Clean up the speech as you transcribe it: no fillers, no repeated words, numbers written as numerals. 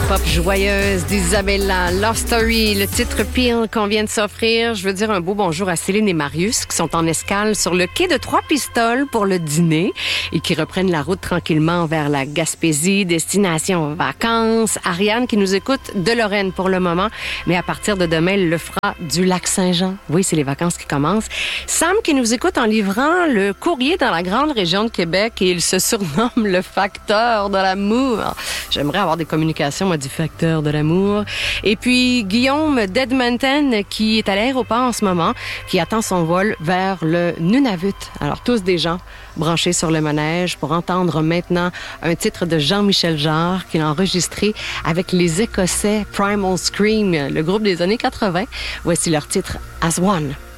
pop joyeuse d'Isabella. Love Story, le titre Peel qu'on vient de s'offrir. Je veux dire un beau bonjour à Céline et Marius qui sont en escale sur le quai de Trois-Pistoles pour le dîner et qui reprennent la route tranquillement vers la Gaspésie, destination vacances. Ariane qui nous écoute de Lorraine pour le moment, mais à partir de demain, elle le fera du Lac-Saint-Jean. Oui, c'est les vacances qui commencent. Sam qui nous écoute en livrant le courrier dans la grande région de Québec et il se surnomme le facteur de l'amour. J'aimerais avoir des communications, moi, du facteur de l'amour. Et puis, Guillaume d'Edmonton, qui est à l'aéroport en ce moment, qui attend son vol vers le Nunavut. Alors, tous des gens branchés sur le manège pour entendre maintenant un titre de Jean-Michel Jarre qu'il a enregistré avec les Écossais Primal Scream, le groupe des années 80. Voici leur titre As One.